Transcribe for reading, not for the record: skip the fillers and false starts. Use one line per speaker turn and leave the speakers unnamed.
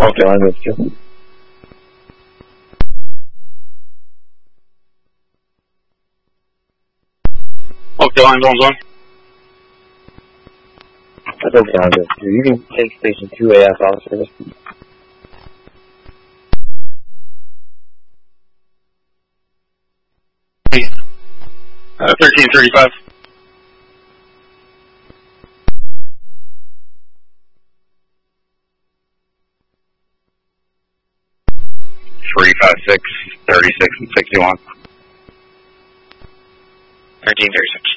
Okay, I missed you.
Okay, line going on.
That's okay, I missed you. You can take station 2AF off service.
1335.
Three, 5, 6, 36, and 61.
1336.